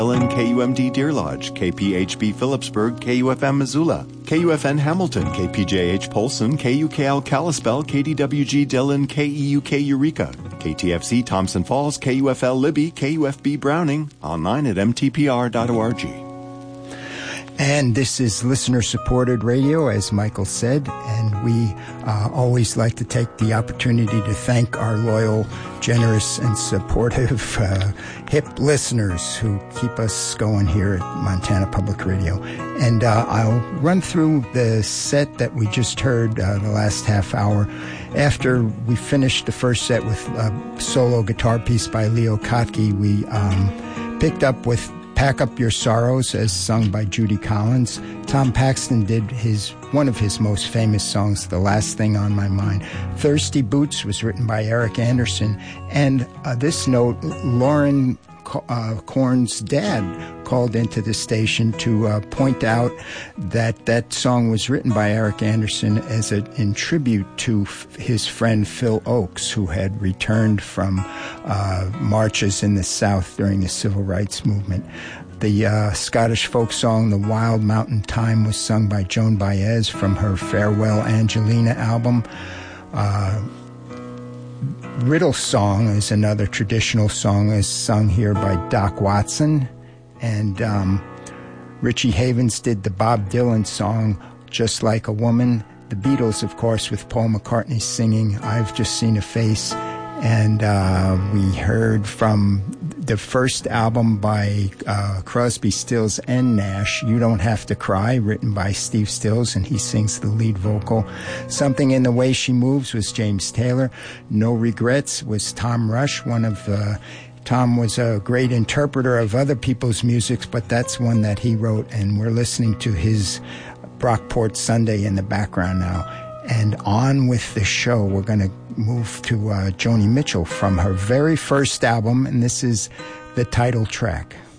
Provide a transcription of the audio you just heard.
KUMD Deer Lodge, KPHB Phillipsburg, KUFM Missoula, KUFN Hamilton, KPJH Polson, KUKL Kalispell, KDWG Dillon, KEUK Eureka, KTFC Thompson Falls, KUFL Libby, KUFB Browning, online at mtpr.org. And this is listener-supported radio, as Michael said, and we always like to take the opportunity to thank our loyal, generous, and supportive hip listeners who keep us going here at Montana Public Radio. And I'll run through the set that we just heard the last half hour. After we finished the first set with a solo guitar piece by Leo Kottke, we picked up with Pack Up Your Sorrows, as sung by Judy Collins. Tom Paxton did one of his most famous songs, The Last Thing on My Mind. Thirsty Boots was written by Eric Anderson. And this note, Lauren Korn's dad called into the station to point out that that song was written by Eric Anderson in tribute to his friend Phil Oakes, who had returned from marches in the South during the Civil Rights Movement. The Scottish folk song, The Wild Mountain Thyme, was sung by Joan Baez from her Farewell Angelina album. Riddle Song is another traditional song, is sung here by Doc Watson. And Richie Havens did the Bob Dylan song, Just Like a Woman. The Beatles, of course, with Paul McCartney singing I've Just Seen a Face. And we heard from the first album by Crosby, Stills, and Nash, You Don't Have to Cry, written by Steve Stills, and he sings the lead vocal. Something in the Way She Moves was James Taylor. No Regrets was Tom Rush, Tom was a great interpreter of other people's music, but that's one that he wrote, and we're listening to his Brockport Sunday in the background now. And on with the show, we're going to move to Joni Mitchell from her very first album, and this is the title track.